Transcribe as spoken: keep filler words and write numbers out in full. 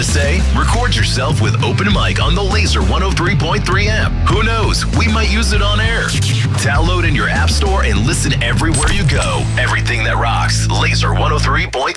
to say? Record yourself with open mic on the Laser one oh three point three app. Who knows? We might use it on air. Download in your app store and listen everywhere you go. Everything that rocks. Laser one oh three point three.